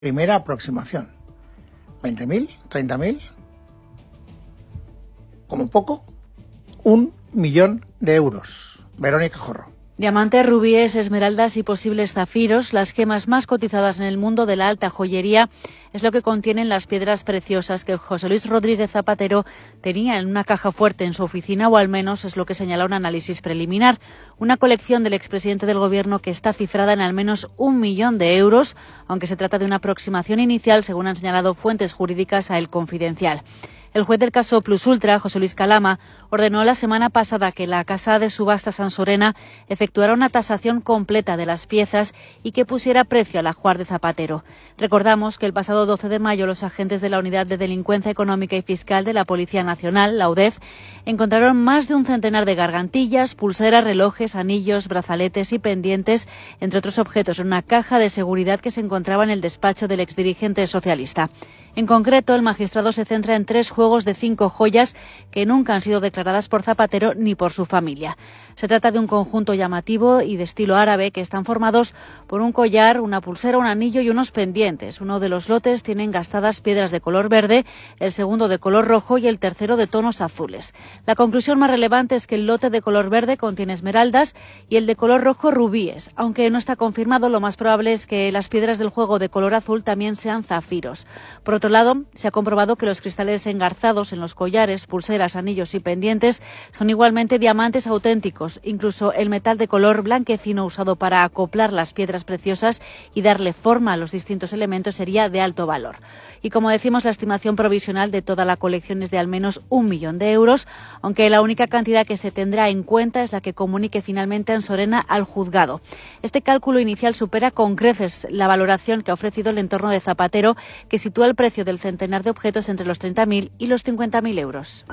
Primera aproximación. 20.000, 30.000, como poco, 1 millón de euros. Verónica Jorro. Diamantes, rubíes, esmeraldas y posibles zafiros, las gemas más cotizadas en el mundo de la alta joyería, es lo que contienen las piedras preciosas que José Luis Rodríguez Zapatero tenía en una caja fuerte en su oficina, o al menos es lo que señala un análisis preliminar. Una colección del expresidente del Gobierno que está cifrada en al menos 1 millón de euros, aunque se trata de una aproximación inicial, según han señalado fuentes jurídicas a El Confidencial. El juez del caso Plus Ultra, José Luis Calama, ordenó la semana pasada que la Casa de Subastas Ansorena efectuara una tasación completa de las piezas y que pusiera precio al ajuar de Zapatero. Recordamos que el pasado 12 de mayo los agentes de la Unidad de Delincuencia Económica y Fiscal de la Policía Nacional, la UDEF, encontraron más de un centenar de gargantillas, pulseras, relojes, anillos, brazaletes y pendientes, entre otros objetos, en una caja de seguridad que se encontraba en el despacho del exdirigente socialista. En concreto, el magistrado se centra en 3 juegos de 5 joyas que nunca han sido declaradas por Zapatero ni por su familia. Se trata de un conjunto llamativo y de estilo árabe que están formados por un collar, una pulsera, un anillo y unos pendientes. Uno de los lotes tiene engastadas piedras de color verde, el segundo de color rojo y el tercero de tonos azules. La conclusión más relevante es que el lote de color verde contiene esmeraldas y el de color rojo rubíes. Aunque no está confirmado, lo más probable es que las piedras del juego de color azul también sean zafiros. Por otro lado, se ha comprobado que los cristales engarzados en los collares, pulseras, anillos y pendientes son igualmente diamantes auténticos. Incluso el metal de color blanquecino usado para acoplar las piedras preciosas y darle forma a los distintos elementos sería de alto valor. Y como decimos, la estimación provisional de toda la colección es de al menos 1 millón de euros, aunque la única cantidad que se tendrá en cuenta es la que comunique finalmente Ansorena al juzgado. Este cálculo inicial supera con creces la valoración que ha ofrecido el entorno de Zapatero, que sitúa el precio del centenar de objetos entre los 30.000 y los 50.000 euros.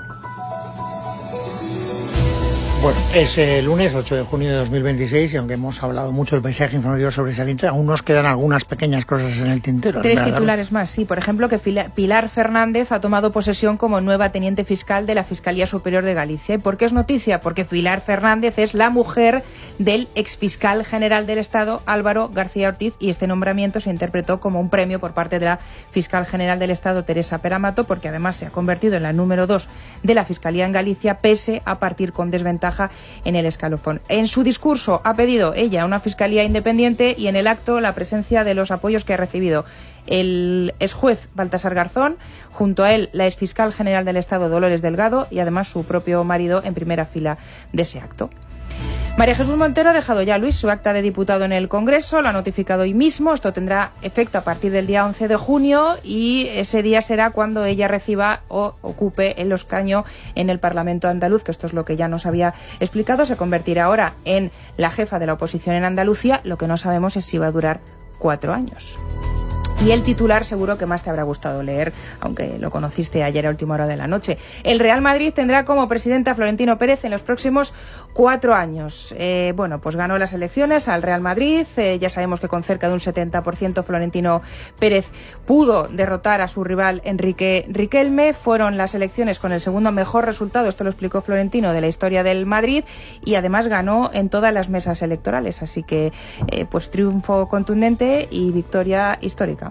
Bueno, es el lunes 8 de junio de 2026 y aunque hemos hablado mucho del paisaje informativo sobresaliente, aún nos quedan algunas pequeñas cosas en el tintero. 3 titulares más, sí. Por ejemplo, que Pilar Fernández ha tomado posesión como nueva teniente fiscal de la Fiscalía Superior de Galicia. ¿Por qué es noticia? Porque Pilar Fernández es la mujer del exfiscal general del Estado, Álvaro García Ortiz, y este nombramiento se interpretó como un premio por parte de la fiscal general del Estado, Teresa Peramato, porque además se ha convertido en la número 2 de la Fiscalía en Galicia, pese a partir con desventaja en el escalafón. En su discurso ha pedido ella una fiscalía independiente y en el acto la presencia de los apoyos que ha recibido el exjuez Baltasar Garzón, junto a él la exfiscal general del Estado Dolores Delgado y además su propio marido en primera fila de ese acto. María Jesús Montero ha dejado ya, Luis, su acta de diputado en el Congreso, lo ha notificado hoy mismo. Esto tendrá efecto a partir del día 11 de junio y ese día será cuando ella reciba o ocupe el escaño en el Parlamento andaluz, que esto es lo que ya nos había explicado. Se convertirá ahora en la jefa de la oposición en Andalucía. Lo que no sabemos es si va a durar 4 años. Y el titular seguro que más te habrá gustado leer, aunque lo conociste ayer a última hora de la noche. El Real Madrid tendrá como presidente a Florentino Pérez en los próximos 4 años. Pues ganó las elecciones al Real Madrid. Ya sabemos que con cerca de un 70% Florentino Pérez pudo derrotar a su rival Enrique Riquelme. Fueron las elecciones con el segundo mejor resultado, esto lo explicó Florentino, de la historia del Madrid, y además ganó en todas las mesas electorales. Así que triunfo contundente y victoria histórica.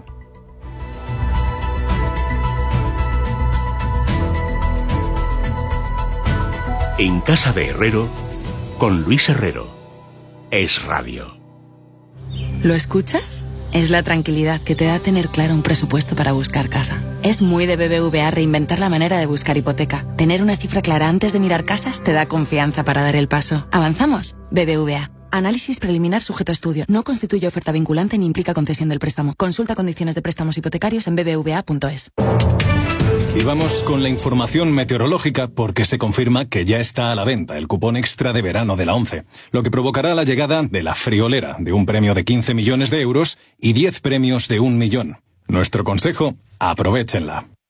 En casa de Herrero, con Luis Herrero. Es Radio. ¿Lo escuchas? Es la tranquilidad que te da tener claro un presupuesto para buscar casa. Es muy de BBVA reinventar la manera de buscar hipoteca. Tener una cifra clara antes de mirar casas te da confianza para dar el paso. ¿Avanzamos? BBVA. Análisis preliminar sujeto a estudio. No constituye oferta vinculante ni implica concesión del préstamo. Consulta condiciones de préstamos hipotecarios en bbva.es. Y vamos con la información meteorológica porque se confirma que ya está a la venta el cupón extra de verano de la ONCE, lo que provocará la llegada de la friolera de un premio de 15 millones de euros y 10 premios de 1 millón. Nuestro consejo, aprovéchenla.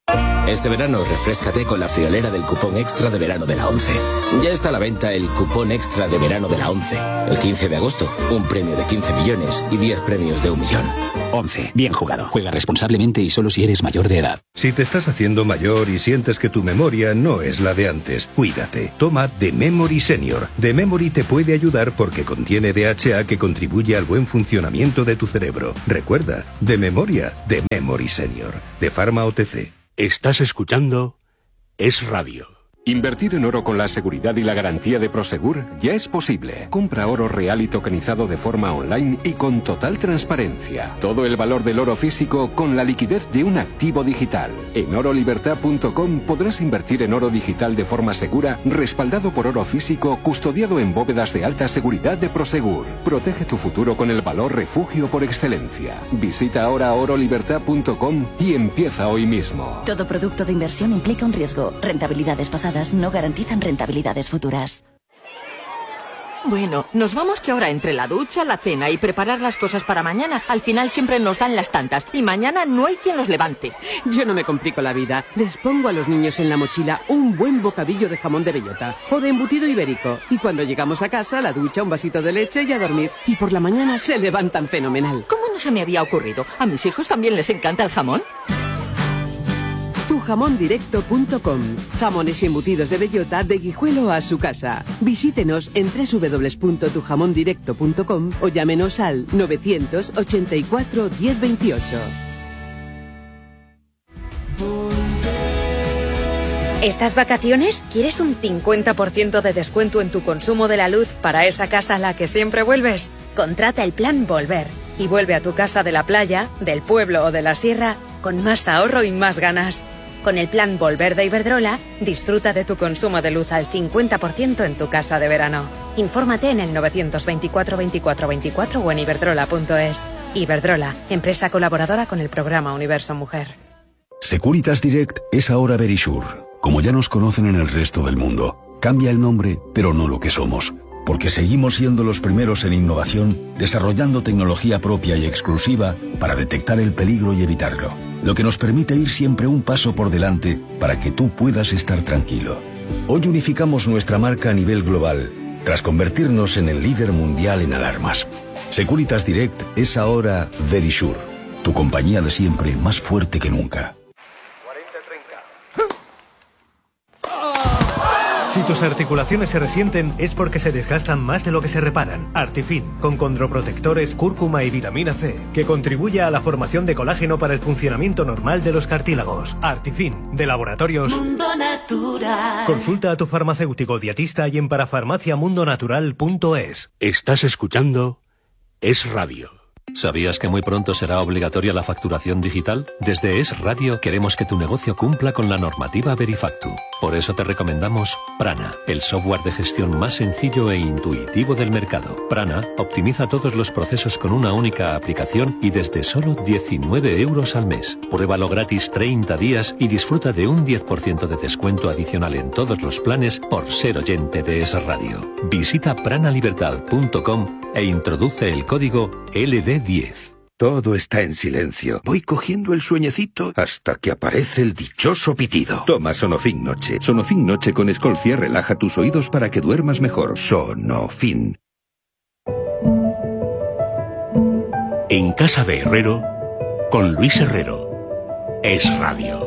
Este verano refréscate con la friolera del cupón extra de verano de la 11. Ya está a la venta el cupón extra de verano de la 11. El 15 de agosto, un premio de 15 millones y 10 premios de 1 millón. 11. Bien jugado. Juega responsablemente y solo si eres mayor de edad. Si te estás haciendo mayor y sientes que tu memoria no es la de antes, cuídate. Toma The Memory Senior. The Memory te puede ayudar porque contiene DHA que contribuye al buen funcionamiento de tu cerebro. Recuerda, de memoria, The Memory Senior. De Pharma OTC. Estás escuchando Es Radio. Invertir en oro con la seguridad y la garantía de Prosegur ya es posible. Compra oro real y tokenizado de forma online y con total transparencia. Todo el valor del oro físico con la liquidez de un activo digital. En orolibertad.com podrás invertir en oro digital de forma segura, respaldado por oro físico, custodiado en bóvedas de alta seguridad de Prosegur. Protege tu futuro con el valor refugio por excelencia. Visita ahora orolibertad.com y empieza hoy mismo. Todo producto de inversión implica un riesgo. Rentabilidades pasadas no garantizan rentabilidades futuras. Bueno, nos vamos que ahora entre la ducha, la cena y preparar las cosas para mañana, al final siempre nos dan las tantas y mañana no hay quien los levante. Yo no me complico la vida. Les pongo a los niños en la mochila un buen bocadillo de jamón de bellota o de embutido ibérico. Y cuando llegamos a casa, la ducha, un vasito de leche y a dormir. Y por la mañana se levantan fenomenal. ¿Cómo no se me había ocurrido? ¿A mis hijos también les encanta el jamón? Tujamondirecto.com. Jamones y embutidos de bellota de Guijuelo a su casa. Visítenos en www.tujamondirecto.com o llámenos al 984 1028. ¿Estas vacaciones quieres un 50% de descuento en tu consumo de la luz para esa casa a la que siempre vuelves? Contrata el plan Volver y vuelve a tu casa de la playa, del pueblo o de la sierra con más ahorro y más ganas. Con el plan Volver de Iberdrola, disfruta de tu consumo de luz al 50% en tu casa de verano. Infórmate en el 924 24 24 o en iberdrola.es. Iberdrola, empresa colaboradora con el programa Universo Mujer. Securitas Direct es ahora Verisure. Como ya nos conocen en el resto del mundo, cambia el nombre, pero no lo que somos. Porque seguimos siendo los primeros en innovación, desarrollando tecnología propia y exclusiva para detectar el peligro y evitarlo. Lo que nos permite ir siempre un paso por delante para que tú puedas estar tranquilo. Hoy unificamos nuestra marca a nivel global, tras convertirnos en el líder mundial en alarmas. Securitas Direct es ahora Verisure, tu compañía de siempre más fuerte que nunca. Si tus articulaciones se resienten es porque se desgastan más de lo que se reparan. Artifin, con condroprotectores, cúrcuma y vitamina C, que contribuye a la formación de colágeno para el funcionamiento normal de los cartílagos. Artifin, de Laboratorios Mundo Natural. Consulta a tu farmacéutico dietista y en parafarmaciamundonatural.es. Estás escuchando Es Radio. ¿Sabías que muy pronto será obligatoria la facturación digital? Desde Es Radio queremos que tu negocio cumpla con la normativa Verifactu. Por eso te recomendamos Prana, el software de gestión más sencillo e intuitivo del mercado. Prana optimiza todos los procesos con una única aplicación y desde solo 19 euros al mes. Pruébalo gratis 30 días y disfruta de un 10% de descuento adicional en todos los planes por ser oyente de Es Radio. Visita pranalibertad.com e introduce el código LD10. Todo está en silencio. Voy cogiendo el sueñecito hasta que aparece el dichoso pitido. Toma Sonofin Noche. Sonofin Noche con Escolcia relaja tus oídos para que duermas mejor. Sonofin. En casa de Herrero, con Luis Herrero. Es Radio.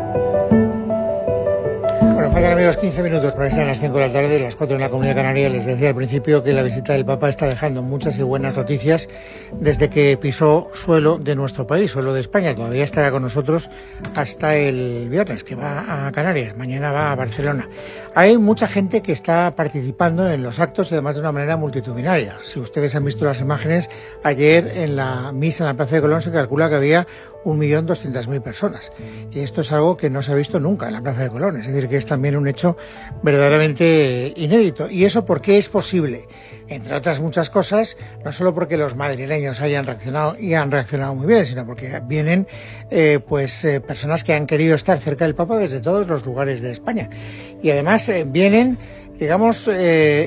Bueno, faltan, amigos, 15 minutos para que sean las 5 de la tarde, las 4 en la Comunidad Canaria. Les decía al principio que la visita del Papa está dejando muchas y buenas noticias desde que pisó suelo de nuestro país, suelo de España. Todavía estará con nosotros hasta el viernes, que va a Canarias. Mañana va a Barcelona. Hay mucha gente que está participando en los actos y además de una manera multitudinaria. Si ustedes han visto las imágenes, ayer en la misa en la Plaza de Colón se calcula que había 1.200.000 personas. Y esto es algo que no se ha visto nunca en la Plaza de Colón. Es decir, que es también un hecho verdaderamente inédito. ¿Y eso por qué es posible? Entre otras muchas cosas, no solo porque los madrileños hayan reaccionado y han reaccionado muy bien, sino porque vienen personas que han querido estar cerca del Papa desde todos los lugares de España. Y además vienen, digamos,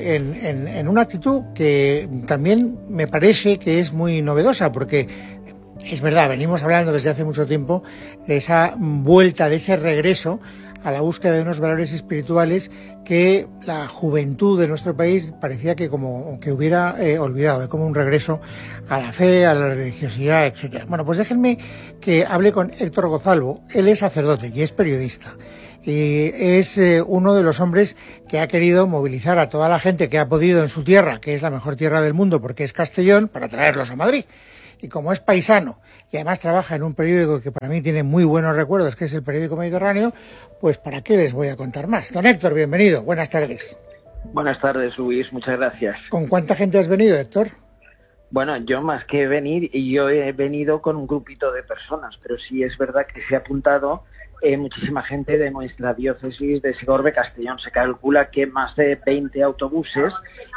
en una actitud que también me parece que es muy novedosa, porque Es verdad, venimos hablando desde hace mucho tiempo de esa vuelta, de ese regreso a la búsqueda de unos valores espirituales que la juventud de nuestro país parecía que como que hubiera olvidado, como un regreso a la fe, a la religiosidad, etcétera. Bueno, pues déjenme que hable con Héctor Gozalvo. Él es sacerdote y es periodista. Y es uno de los hombres que ha querido movilizar a toda la gente que ha podido en su tierra, que es la mejor tierra del mundo porque es Castellón, para traerlos a Madrid. Y como es paisano y además trabaja en un periódico que para mí tiene muy buenos recuerdos, que es el Periódico Mediterráneo, pues ¿para qué les voy a contar más? Don Héctor, bienvenido. Buenas tardes. Buenas tardes, Luis. Muchas gracias. ¿Con cuánta gente has venido, Héctor? Bueno, yo más que venir, yo he venido con un grupito de personas, pero sí es verdad que se ha apuntado muchísima gente de nuestra diócesis de Segorbe-Castellón. Se calcula que más de 20 autobuses,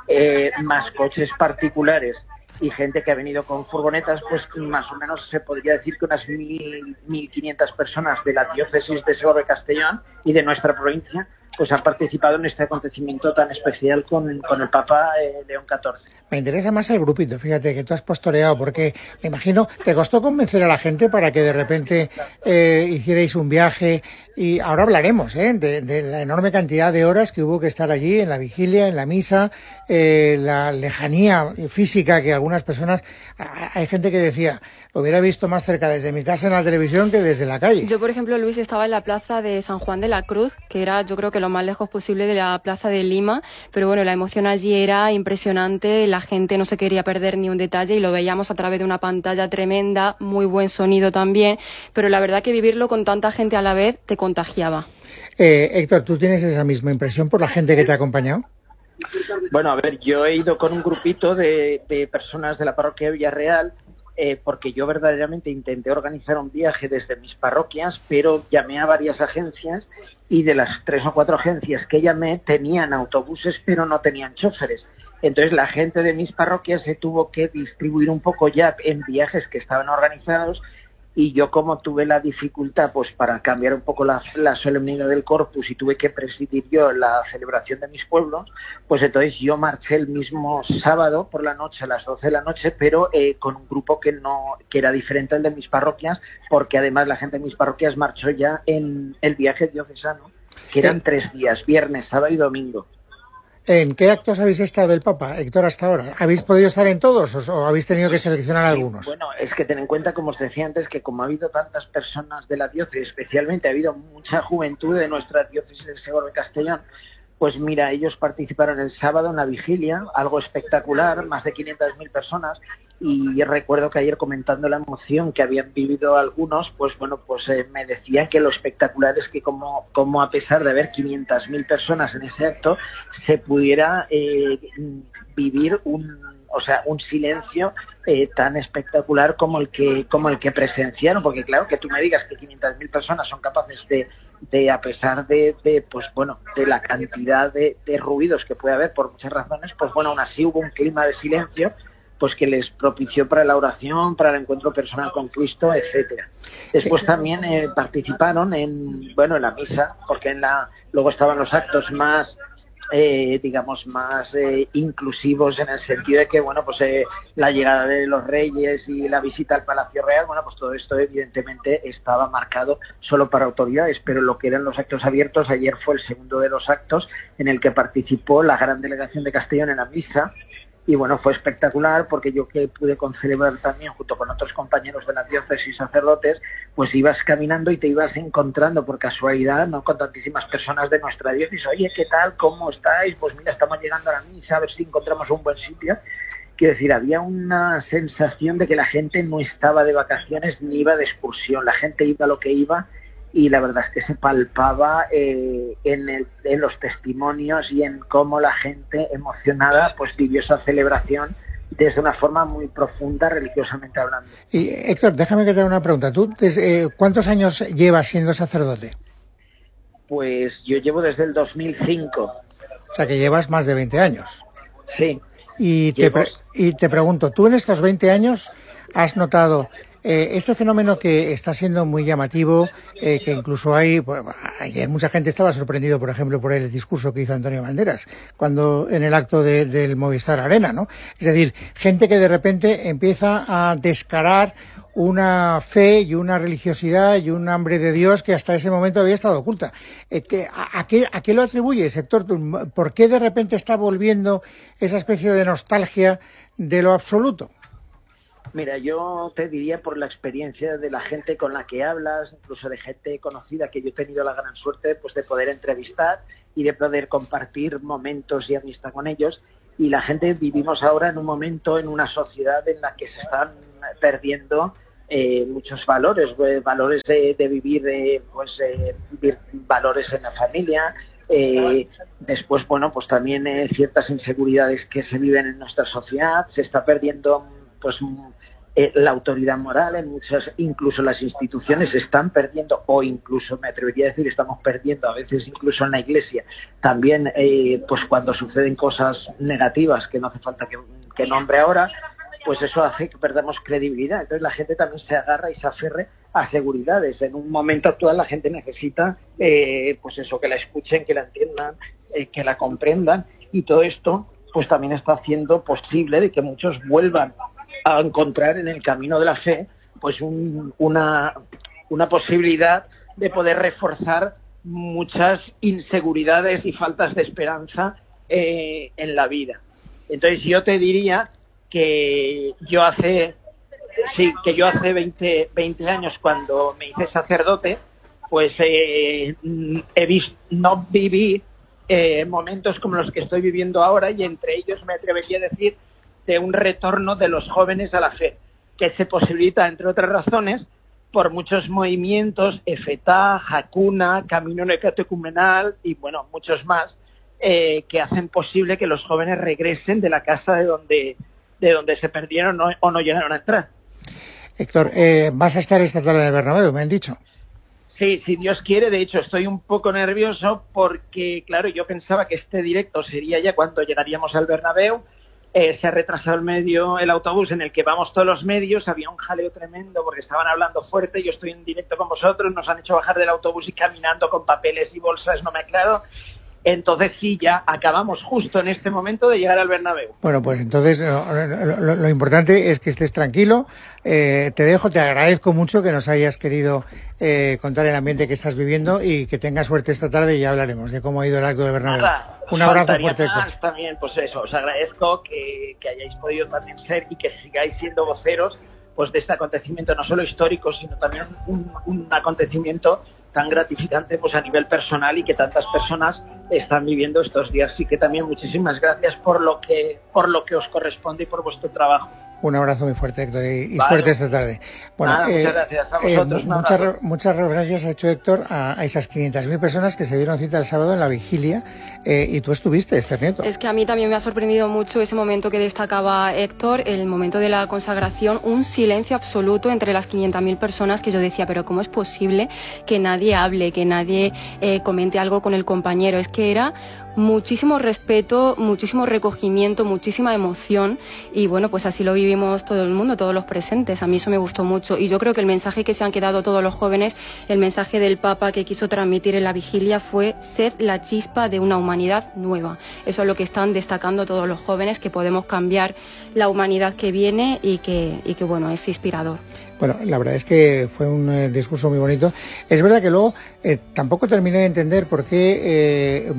más coches particulares y gente que ha venido con furgonetas, pues más o menos se podría decir que unas 1.500 personas de la diócesis de Segorbe-Castellón y de nuestra provincia pues han participado en este acontecimiento tan especial con el Papa León XIV. Me interesa más el grupito, fíjate, que tú has postoreado, porque me imagino, ¿te costó convencer a la gente para que de repente hicierais un viaje? Y ahora hablaremos de la enorme cantidad de horas que hubo que estar allí, en la vigilia, en la misa, la lejanía física que algunas personas... Hay gente que decía, lo hubiera visto más cerca desde mi casa en la televisión que desde la calle. Yo, por ejemplo, Luis, estaba en la plaza de San Juan de la Cruz, que era, yo creo que lo más lejos posible de la plaza de Lima, pero bueno, la emoción allí era impresionante, la gente no se quería perder ni un detalle y lo veíamos a través de una pantalla tremenda, muy buen sonido también, pero la verdad que vivirlo con tanta gente a la vez te contagiaba. Héctor, ¿tú tienes esa misma impresión por la gente que te ha acompañado? Bueno, a ver, yo he ido con un grupito de personas de la parroquia de Villarreal, porque yo verdaderamente intenté organizar un viaje desde mis parroquias, pero llamé a varias agencias y de las 3 o 4 agencias que llamé tenían autobuses pero no tenían choferes. Entonces la gente de mis parroquias se tuvo que distribuir un poco ya en viajes que estaban organizados y yo como tuve la dificultad pues para cambiar un poco la solemnidad del Corpus y tuve que presidir yo la celebración de mis pueblos, pues entonces yo marché el mismo sábado por la noche a las 12 de la noche, pero con un grupo que era diferente al de mis parroquias, porque además la gente de mis parroquias marchó ya en el viaje diocesano, que eran 3 días, viernes, sábado y domingo. ¿En qué actos habéis estado del Papa, Héctor, hasta ahora? ¿Habéis podido estar en todos o habéis tenido que seleccionar algunos? Bueno, es que ten en cuenta, como os decía antes, que como ha habido tantas personas de la diócesis, especialmente ha habido mucha juventud de nuestra diócesis de Segorbe-Castellón, pues mira, ellos participaron el sábado en la vigilia, algo espectacular, más de 500.000 personas, y recuerdo que ayer comentando la emoción que habían vivido algunos, pues bueno, pues me decían que lo espectacular es que como a pesar de haber 500.000 personas en ese acto, se pudiera vivir un silencio tan espectacular como el que presenciaron, porque claro, que tú me digas que 500.000 personas son capaces de a pesar de pues bueno, de la cantidad de ruidos que puede haber por muchas razones, pues bueno, aún así hubo un clima de silencio pues que les propició para la oración, para el encuentro personal con Cristo, etcétera. Después también participaron en la misa, porque luego estaban los actos más inclusivos, en el sentido de que la llegada de los reyes y la visita al Palacio Real, pues todo esto evidentemente estaba marcado solo para autoridades, pero lo que eran los actos abiertos, ayer fue el segundo de los actos en el que participó la gran delegación de Castellón en la misa. Y bueno, fue espectacular porque yo que pude concelebrar también junto con otros compañeros de la diócesis sacerdotes, pues ibas caminando y te ibas encontrando por casualidad, ¿no?, con tantísimas personas de nuestra diócesis. Oye, ¿qué tal? ¿Cómo estáis? Pues mira, estamos llegando a la misa, a ver si encontramos un buen sitio. Quiero decir, había una sensación de que la gente no estaba de vacaciones ni iba de excursión, la gente iba a lo que iba. Y la verdad es que se palpaba en los testimonios y en cómo la gente emocionada pues vivió esa celebración desde una forma muy profunda, religiosamente hablando. Y Héctor, déjame que te haga una pregunta. ¿Tú cuántos años llevas siendo sacerdote? Pues yo llevo desde el 2005. O sea que llevas más de 20 años. Sí. Y te pregunto, ¿tú en estos 20 años has notado Este fenómeno que está siendo muy llamativo, que incluso ayer mucha gente estaba sorprendido, por ejemplo, por el discurso que hizo Antonio Banderas, cuando en el acto del Movistar Arena, ¿no? Es decir, gente que de repente empieza a descarar una fe y una religiosidad y un hambre de Dios que hasta ese momento había estado oculta. ¿A qué lo atribuyes, Héctor? ¿Por qué de repente está volviendo esa especie de nostalgia de lo absoluto? Mira, yo te diría por la experiencia de la gente con la que hablas, incluso de gente conocida que yo he tenido la gran suerte pues de poder entrevistar y de poder compartir momentos y amistad con ellos. Y la gente vivimos ahora en un momento, en una sociedad en la que se están perdiendo muchos valores, valores de vivir, valores en la familia. Después, bueno, pues también ciertas inseguridades que se viven en nuestra sociedad. Se está perdiendo pues la autoridad moral en muchas, incluso las instituciones se están perdiendo, o incluso me atrevería a decir estamos perdiendo a veces incluso en la Iglesia también, pues cuando suceden cosas negativas que no hace falta que nombre ahora, pues eso hace que perdamos credibilidad. Entonces la gente también se agarra y se aferre a seguridades. En un momento actual la gente necesita pues eso, que la escuchen, que la entiendan, que la comprendan, y todo esto pues también está haciendo posible de que muchos vuelvan a encontrar en el camino de la fe pues una posibilidad de poder reforzar muchas inseguridades y faltas de esperanza en la vida. Entonces yo te diría que yo hace 20 años, cuando me hice sacerdote, pues no viví momentos como los que estoy viviendo ahora, y entre ellos me atrevería a decir de un retorno de los jóvenes a la fe, que se posibilita, entre otras razones, por muchos movimientos, EFETA, Hakuna, Camino Necatecumenal y bueno, muchos más, que hacen posible que los jóvenes regresen de la casa de donde se perdieron o no llegaron a entrar. Héctor, vas a estar esta tarde en el Bernabéu, me han dicho. Sí, si Dios quiere. De hecho, estoy un poco nervioso porque, claro, yo pensaba que este directo sería ya cuando llegaríamos al Bernabéu. Se ha retrasado el autobús en el que vamos todos los medios. Había un jaleo tremendo porque estaban hablando fuerte. Yo estoy en directo con vosotros. Nos han hecho bajar del autobús y caminando con papeles y bolsas, no me aclaro. Entonces sí, ya acabamos justo en este momento de llegar al Bernabéu. Bueno, pues entonces lo importante es que estés tranquilo. Te dejo, te agradezco mucho que nos hayas querido contar el ambiente que estás viviendo, y que tengas suerte esta tarde, y ya hablaremos de cómo ha ido el acto del Bernabéu. Un abrazo fuerte, Héctor. También, pues eso, os agradezco que hayáis podido también ser y que sigáis siendo voceros pues de este acontecimiento, no solo histórico, sino también un acontecimiento tan gratificante pues a nivel personal, y que tantas personas están viviendo estos días. Así que también muchísimas gracias por lo que os corresponde y por vuestro trabajo. Un abrazo muy fuerte, Héctor, y suerte esta tarde. Bueno, muchas gracias a vosotros. Muchas referencias ha hecho Héctor a esas 500.000 personas que se dieron cita el sábado en la vigilia, y tú estuviste, Esther Nieto. Es que a mí también me ha sorprendido mucho ese momento que destacaba Héctor, el momento de la consagración, un silencio absoluto entre las 500.000 personas, que yo decía, pero ¿cómo es posible que nadie hable, que nadie comente algo con el compañero? Es que era muchísimo respeto, muchísimo recogimiento, muchísima emoción, y bueno, pues así lo vivimos todo el mundo, todos los presentes. A mí eso me gustó mucho, y yo creo que el mensaje que se han quedado todos los jóvenes, el mensaje del Papa que quiso transmitir en la vigilia fue: sed la chispa de una humanidad nueva. Eso es lo que están destacando todos los jóvenes, que podemos cambiar la humanidad que viene, y que bueno, es inspirador. Bueno, la verdad es que fue un discurso muy bonito. Es verdad que luego tampoco terminé de entender por qué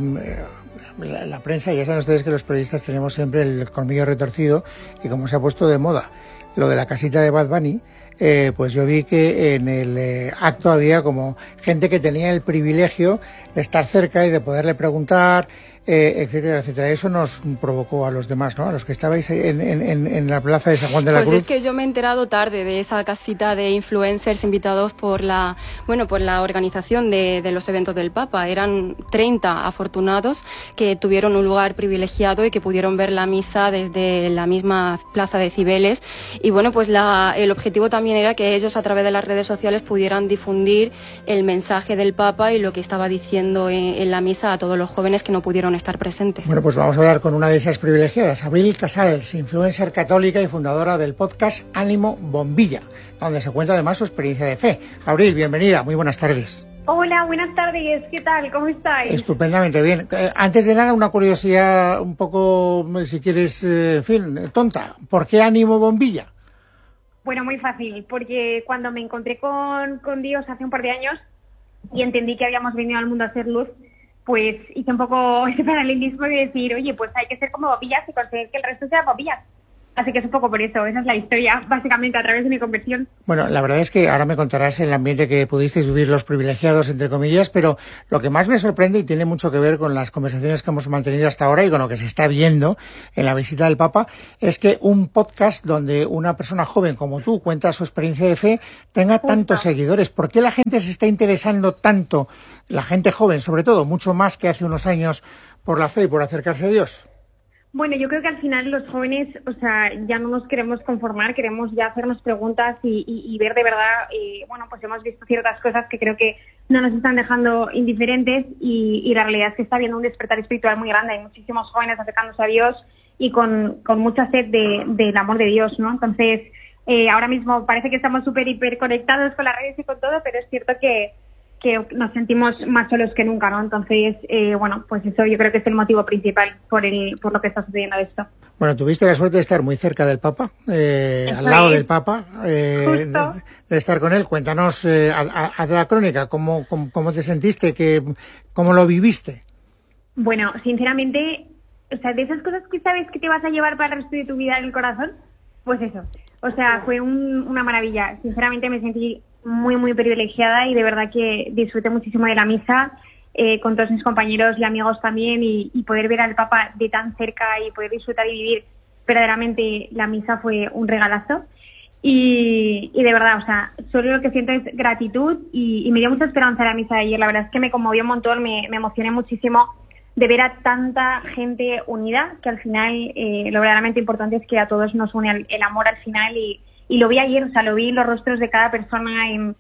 la prensa, ya saben ustedes que los periodistas tenemos siempre el colmillo retorcido, y como se ha puesto de moda lo de la casita de Bad Bunny, pues yo vi que en el acto había como gente que tenía el privilegio de estar cerca y de poderle preguntar, etcétera, etcétera. Eso nos provocó a los demás, ¿no? A los que estabais en la plaza de San Juan de la Cruz. Pues es que yo me he enterado tarde de esa casita de influencers invitados por la organización de los eventos del Papa. Eran 30 afortunados que tuvieron un lugar privilegiado y que pudieron ver la misa desde la misma plaza de Cibeles. Y bueno, pues el objetivo también era que ellos, a través de las redes sociales, pudieran difundir el mensaje del Papa y lo que estaba diciendo en la misa a todos los jóvenes que no pudieron pudieron estar presentes. Bueno, pues vamos a hablar con una de esas privilegiadas, Abril Casals, influencer católica y fundadora del podcast Ánimo Bombilla, donde se cuenta además su experiencia de fe. Abril, bienvenida, muy buenas tardes. Hola, buenas tardes, ¿qué tal? ¿Cómo estáis? Estupendamente bien. Antes de nada, una curiosidad un poco, si quieres, en fin, tonta. ¿Por qué Ánimo Bombilla? Bueno, muy fácil, porque cuando me encontré con Dios hace un par de años y entendí que habíamos venido al mundo a hacer luz, pues hice un poco ese paralelismo de decir, oye, pues hay que ser como bombillas y conseguir que el resto sea bombillas. Así que es un poco por eso, esa es la historia, básicamente, a través de mi conversión. Bueno, la verdad es que ahora me contarás el ambiente que pudisteis vivir los privilegiados, entre comillas, pero lo que más me sorprende, y tiene mucho que ver con las conversaciones que hemos mantenido hasta ahora y con lo que se está viendo en la visita del Papa, es que un podcast donde una persona joven como tú cuenta su experiencia de fe tenga tantos seguidores. ¿Por qué la gente se está interesando tanto, la gente joven sobre todo, mucho más que hace unos años, por la fe y por acercarse a Dios? Bueno, yo creo que al final los jóvenes, o sea, ya no nos queremos conformar, queremos ya hacernos preguntas y ver de verdad, bueno, pues hemos visto ciertas cosas que creo que no nos están dejando indiferentes y la realidad es que está habiendo un despertar espiritual muy grande. Hay muchísimos jóvenes acercándose a Dios y con mucha sed del amor de Dios, ¿no? Entonces, ahora mismo parece que estamos súper hiper conectados con las redes y con todo, pero es cierto que nos sentimos más solos que nunca, ¿no? Entonces, bueno, pues eso yo creo que es el motivo principal por lo que está sucediendo esto. Bueno, tuviste la suerte de estar muy cerca del Papa, al lado del Papa, de estar con él. Cuéntanos, a la crónica, ¿cómo te sentiste? ¿Cómo lo viviste? Bueno, sinceramente, o sea, de esas cosas que sabes que te vas a llevar para el resto de tu vida en el corazón, pues eso. O sea, fue una maravilla. Sinceramente me sentí muy, muy privilegiada y de verdad que disfruté muchísimo de la misa con todos mis compañeros y amigos también y poder ver al Papa de tan cerca y poder disfrutar y vivir verdaderamente la misa fue un regalazo y de verdad, o sea, solo lo que siento es gratitud y me dio mucha esperanza la misa de ayer. La verdad es que me conmovió un montón, me emocioné muchísimo de ver a tanta gente unida, que al final lo verdaderamente importante es que a todos nos une el amor al final y lo vi ayer, o sea, lo vi en los rostros de cada persona en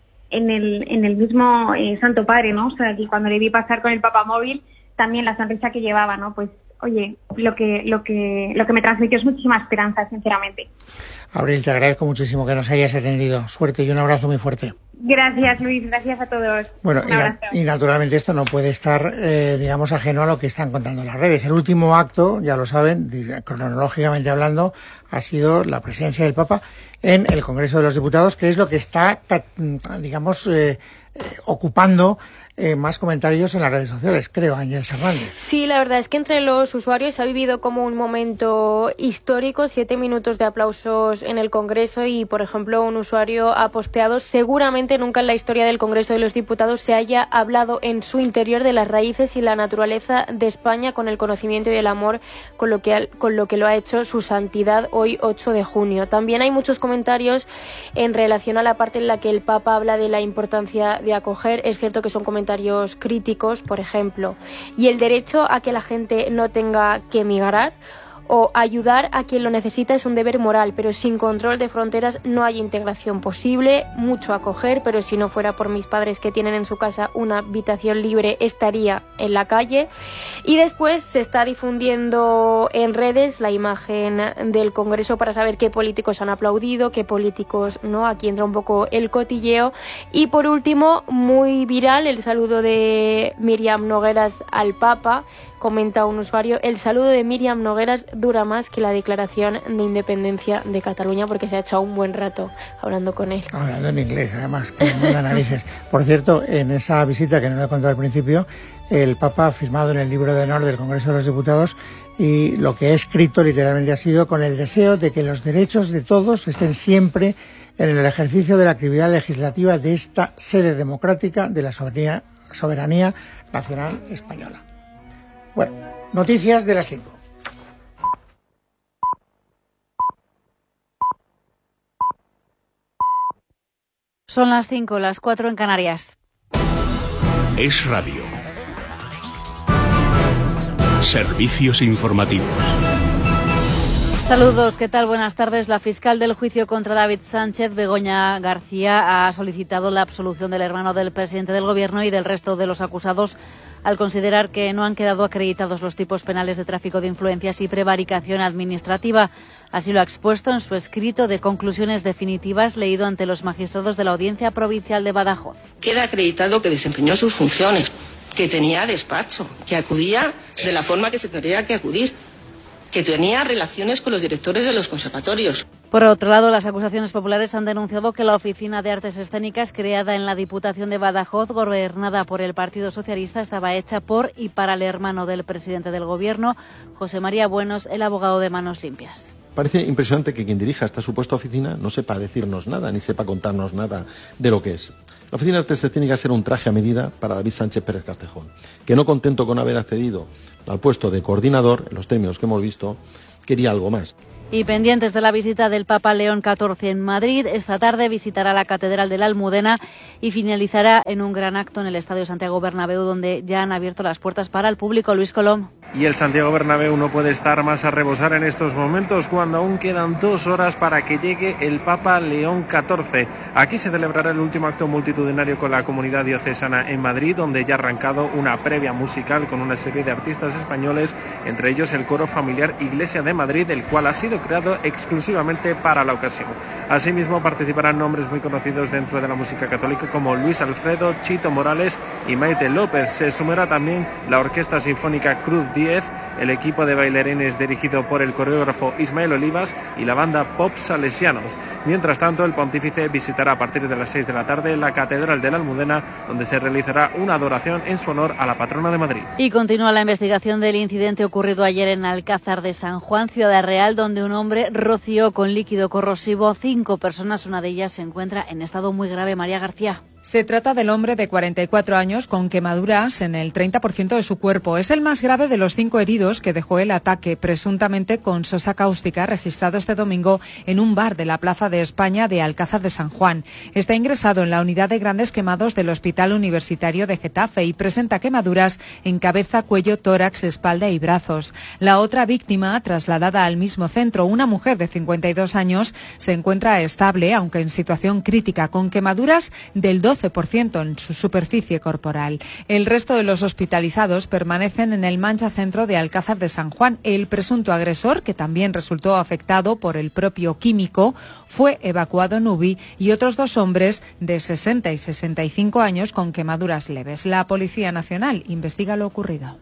el mismo Santo Padre, ¿no? O sea, aquí cuando le vi pasar con el Papa móvil, también la sonrisa que llevaba, ¿no? Pues, oye, lo que me transmitió es muchísima esperanza, sinceramente. Abril, te agradezco muchísimo que nos hayas atendido. Suerte y un abrazo muy fuerte. Gracias, Luis. Gracias a todos. Bueno, y naturalmente esto no puede estar, digamos, ajeno a lo que están contando las redes. El último acto, ya lo saben, cronológicamente hablando, ha sido la presencia del Papa en el Congreso de los Diputados, que es lo que está, digamos, ocupando más comentarios en las redes sociales, creo, Ángel Hernández. Sí, la verdad es que entre los usuarios se ha vivido como un momento histórico, 7 minutos de aplausos en el Congreso y, por ejemplo, un usuario ha posteado: seguramente nunca en la historia del Congreso de los Diputados se haya hablado en su interior de las raíces y la naturaleza de España con el conocimiento y el amor con lo que lo ha hecho su santidad hoy 8 de junio. También hay muchos comentarios en relación a la parte en la que el Papa habla de la importancia de acoger. Es cierto que son comentarios críticos, por ejemplo, y el derecho a que la gente no tenga que emigrar o ayudar a quien lo necesita es un deber moral, pero sin control de fronteras no hay integración posible. Mucho acoger, pero si no fuera por mis padres que tienen en su casa una habitación libre, estaría en la calle. Y después se está difundiendo en redes la imagen del Congreso para saber qué políticos han aplaudido, qué políticos no. Aquí entra un poco el cotilleo. Y por último, muy viral, el saludo de Míriam Nogueras al Papa. Comenta un usuario: el saludo de Míriam Nogueras dura más que la declaración de independencia de Cataluña, porque se ha echado un buen rato hablando con él. Hablando en inglés, además, que me da narices. Por cierto, en esa visita que no le he contado al principio, el Papa ha firmado en el libro de honor del Congreso de los Diputados y lo que ha escrito literalmente ha sido: con el deseo de que los derechos de todos estén siempre en el ejercicio de la actividad legislativa de esta sede democrática de la soberanía nacional española. Bueno, noticias de las 5. Son las 5, las 4 en Canarias. Es Radio. Servicios informativos. Saludos, ¿qué tal? Buenas tardes. La fiscal del juicio contra David Sánchez, Begoña García, ha solicitado la absolución del hermano del presidente del Gobierno y del resto de los acusados al considerar que no han quedado acreditados los tipos penales de tráfico de influencias y prevaricación administrativa. Así lo ha expuesto en su escrito de conclusiones definitivas leído ante los magistrados de la Audiencia Provincial de Badajoz. Queda acreditado que desempeñó sus funciones, que tenía despacho, que acudía de la forma que se tendría que acudir, que tenía relaciones con los directores de los conservatorios. Por otro lado, las acusaciones populares han denunciado que la Oficina de Artes Escénicas, creada en la Diputación de Badajoz, gobernada por el Partido Socialista, estaba hecha por y para el hermano del presidente del Gobierno, José María Buenos, el abogado de Manos Limpias. Parece impresionante que quien dirija esta supuesta oficina no sepa decirnos nada, ni sepa contarnos nada de lo que es. La Oficina de Artes Escénicas era un traje a medida para David Sánchez Pérez Castejón, que no contento con haber accedido al puesto de coordinador, en los términos que hemos visto, quería algo más. Y pendientes de la visita del Papa León XIV en Madrid, esta tarde visitará la Catedral de la Almudena y finalizará en un gran acto en el Estadio Santiago Bernabéu, donde ya han abierto las puertas para el público. Luis Colom. Y el Santiago Bernabéu no puede estar más a rebosar en estos momentos, cuando aún quedan 2 horas para que llegue el Papa León XIV. Aquí se celebrará el último acto multitudinario con la comunidad diocesana en Madrid, donde ya ha arrancado una previa musical con una serie de artistas españoles, entre ellos el coro familiar Iglesia de Madrid, el cual ha sido creado exclusivamente para la ocasión. Asimismo participarán nombres muy conocidos dentro de la música católica como Luis Alfredo, Chito Morales y Maite López. Se sumará también la Orquesta Sinfónica Cruz 10, el equipo de bailarines dirigido por el coreógrafo Ismael Olivas y la banda Pop Salesianos. Mientras tanto, el pontífice visitará a partir de las 6 de la tarde la Catedral de la Almudena, donde se realizará una adoración en su honor a la patrona de Madrid. Y continúa la investigación del incidente ocurrido ayer en Alcázar de San Juan, Ciudad Real, donde un hombre roció con líquido corrosivo 5 personas. Una de ellas se encuentra en estado muy grave. María García. Se trata del hombre de 44 años con quemaduras en el 30% de su cuerpo. Es el más grave de los 5 heridos que dejó el ataque, presuntamente con sosa cáustica, registrado este domingo en un bar de la Plaza de España de Alcázar de San Juan. Está ingresado en la unidad de grandes quemados del Hospital Universitario de Getafe y presenta quemaduras en cabeza, cuello, tórax, espalda y brazos. La otra víctima, trasladada al mismo centro, una mujer de 52 años, se encuentra estable, aunque en situación crítica, con quemaduras del 12% en su superficie corporal. El resto de los hospitalizados permanecen en el Mancha Centro de Alcázar de San Juan. El presunto agresor, que también resultó afectado por el propio químico, fue evacuado en UBI y otros 2 hombres de 60 y 65 años con quemaduras leves. La Policía Nacional investiga lo ocurrido.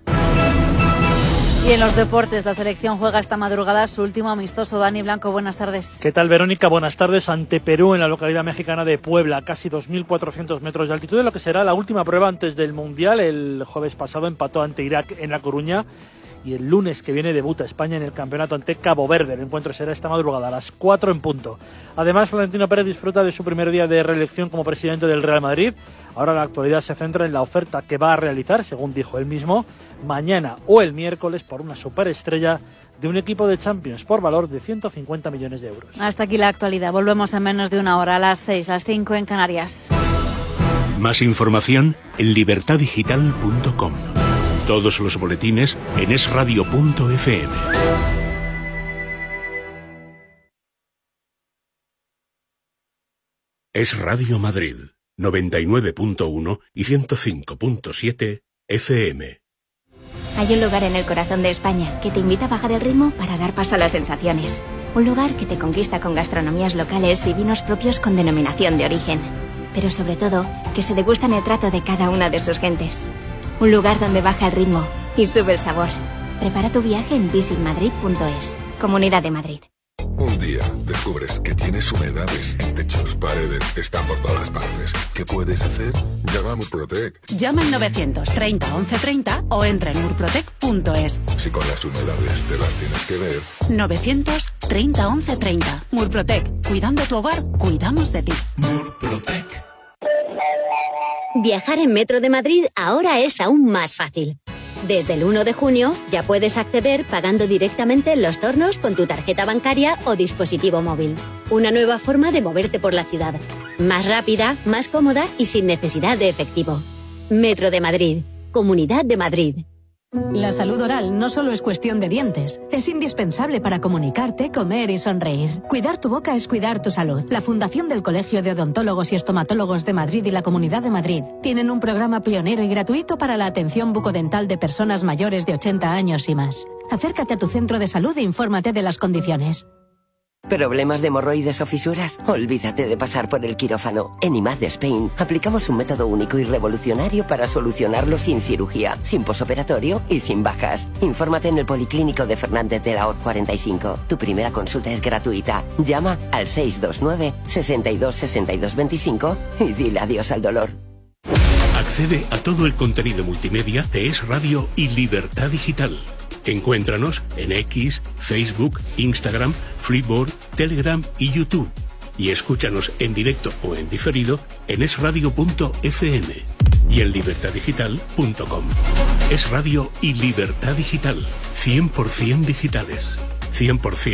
Y en los deportes, la selección juega esta madrugada su último amistoso. Dani Blanco, buenas tardes. ¿Qué tal, Verónica? Buenas tardes. Ante Perú, en la localidad mexicana de Puebla, casi 2.400 metros de altitud, de lo que será la última prueba antes del Mundial. El jueves pasado empató ante Irak en La Coruña y el lunes que viene debuta España en el campeonato ante Cabo Verde. El encuentro será esta madrugada a las 4 en punto. Además, Florentino Pérez disfruta de su primer día de reelección como presidente del Real Madrid. Ahora la actualidad se centra en la oferta que va a realizar, según dijo él mismo, mañana o el miércoles por una superestrella de un equipo de Champions por valor de 150 millones de euros. Hasta aquí la actualidad. Volvemos en menos de una hora, a las 6, las 5 en Canarias. Más información en libertadigital.com. Todos los boletines en esradio.fm. Es Radio Madrid, 99.1 y 105.7 FM. Hay un lugar en el corazón de España que te invita a bajar el ritmo para dar paso a las sensaciones. Un lugar que te conquista con gastronomías locales y vinos propios con denominación de origen. Pero sobre todo, que se degustan el trato de cada una de sus gentes. Un lugar donde baja el ritmo y sube el sabor. Prepara tu viaje en visitmadrid.es. Comunidad de Madrid. Un día descubres que tienes humedades en techos, paredes, están por todas partes. ¿Qué puedes hacer? Llama a Murprotec. Llama al 930 1130 o entra en murprotec.es. Si con las humedades te las tienes que ver. 930 1130. Murprotec. Cuidando tu hogar, cuidamos de ti. Murprotec. Viajar en Metro de Madrid ahora es aún más fácil. Desde el 1 de junio ya puedes acceder pagando directamente en los tornos con tu tarjeta bancaria o dispositivo móvil. Una nueva forma de moverte por la ciudad. Más rápida, más cómoda y sin necesidad de efectivo. Metro de Madrid. Comunidad de Madrid. La salud oral no solo es cuestión de dientes, es indispensable para comunicarte, comer y sonreír. Cuidar tu boca es cuidar tu salud. La Fundación del Colegio de Odontólogos y Estomatólogos de Madrid y la Comunidad de Madrid tienen un programa pionero y gratuito para la atención bucodental de personas mayores de 80 años y más. Acércate a tu centro de salud e infórmate de las condiciones. ¿Problemas de hemorroides o fisuras? Olvídate de pasar por el quirófano. En IMAD Spain aplicamos un método único y revolucionario para solucionarlo sin cirugía, sin posoperatorio y sin bajas. Infórmate en el Policlínico de Fernández de la Hoz 45. Tu primera consulta es gratuita. Llama al 629 62 62 25 y dile adiós al dolor. Accede a todo el contenido multimedia de Es Radio y Libertad Digital. Encuéntranos en X, Facebook, Instagram, Flipboard, Telegram y YouTube. Y escúchanos en directo o en diferido en esradio.fm y en libertaddigital.com. Es Radio y Libertad Digital. 100% digitales. 100%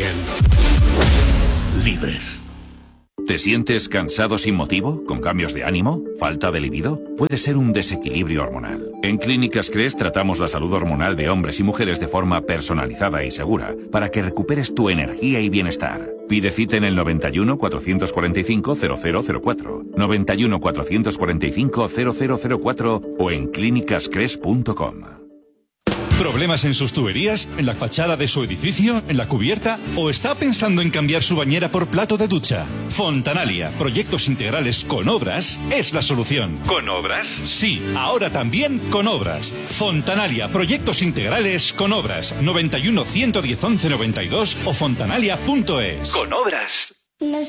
libres. ¿Te sientes cansado sin motivo? ¿Con cambios de ánimo? ¿Falta de libido? Puede ser un desequilibrio hormonal. En Clínicas CRES tratamos la salud hormonal de hombres y mujeres de forma personalizada y segura, para que recuperes tu energía y bienestar. Pide cita en el 91 445 0004, 91 445 0004 o en clínicascres.com. ¿Problemas en sus tuberías? ¿En la fachada de su edificio? ¿En la cubierta? ¿O está pensando en cambiar su bañera por plato de ducha? Fontanalia, proyectos integrales con obras, es la solución. ¿Con obras? Sí, ahora también con obras. Fontanalia, proyectos integrales con obras. 91 110 11 92 o fontanalia.es. Con obras.